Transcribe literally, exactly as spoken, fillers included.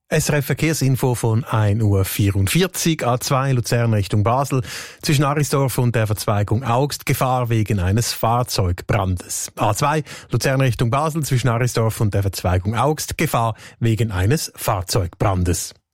S R F Verkehrsinfo von ein Uhr vierundvierzig, A zwei Luzern Richtung Basel, zwischen Arisdorf und der Verzweigung Augst, Gefahr wegen eines Fahrzeugbrandes. A zwei Luzern Richtung Basel, zwischen Arisdorf und der Verzweigung Augst, Gefahr wegen eines Fahrzeugbrandes.